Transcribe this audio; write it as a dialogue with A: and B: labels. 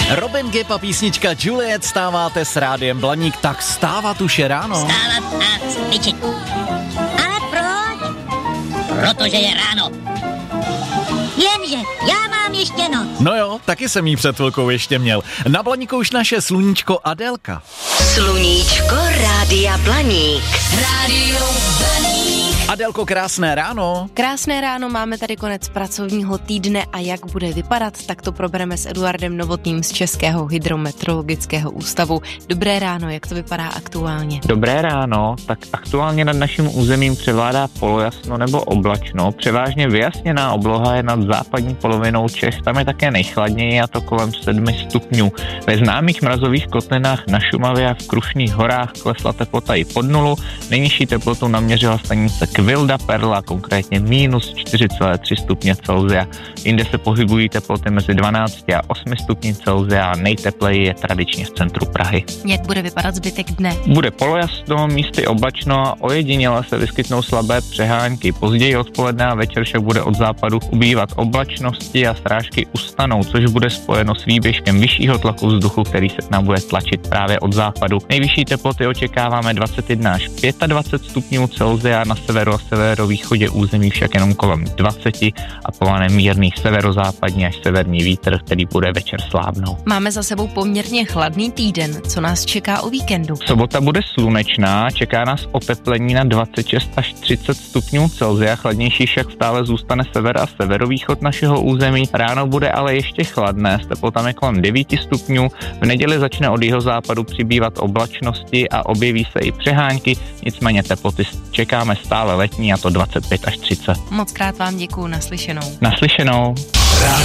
A: Robin Gibb a písnička Juliet, stáváte s Rádiem Blaník, tak stávat už je ráno.
B: Stávat a cvičit. Ale proč? Protože je ráno. Jenže já mám ještě noc.
A: No jo, taky jsem jí před chvilkou ještě měl. Na Blaníku už naše sluníčko Adélka.
C: Sluníčko Rádia Blaník.
D: Rádio Blaník.
A: Adélko, krásné ráno.
E: Krásné ráno, máme tady konec pracovního týdne a jak bude vypadat, tak to probereme s Eduardem Novotným z Českého hydrometeorologického ústavu. Dobré ráno, jak to vypadá aktuálně?
F: Dobré ráno, tak aktuálně nad naším územím převládá polojasno nebo oblačno. Převážně vyjasněná obloha je nad západní polovinou Čech, tam je také nejchladněji a to kolem 7 stupňů. Ve známých mrazových kotlinách na Šumavě a v Krušných horách klesla teplota i pod nulu, nejnižší teplotu naměřila stanice Kvilda Perla, konkrétně minus 4,3 stupně Celsia. Jinde se pohybují teploty mezi 12 a 8 stupni Celsia a nejtepleji je tradičně v centru Prahy.
E: Jak bude vypadat zbytek dne?
F: Bude polojasno, místy oblačno a ojediněle se vyskytnou slabé přehánky. Později odpoledne a večer však bude od západu ubývat oblačnosti a srážky ustanou, což bude spojeno s výběžkem vyššího tlaku vzduchu, který se k nám bude tlačit právě od západu. Nejvyšší teploty očekáváme 21 až 25 stupňů Celsia, na severu a severovýchodě území však jenom kolem 20 a povane mírný severozápadní až severní vítr, který bude večer slábnout.
E: Máme za sebou poměrně chladný týden, co nás čeká o víkendu?
F: Sobota bude slunečná, čeká nás oteplení na 26 až 30 stupňů Celsia, chladnější však stále zůstane sever a severovýchod našeho území. Ráno bude ale ještě chladné, s teplotami kolem 9 stupňů. V neděli začne od jihozápadu přibývat oblačnosti a objeví se i přehánky, nicméně teploty čekáme stále letní a to 25 až 30.
E: Moc krát vám děkuju, naslyšenou.
F: Naslyšenou.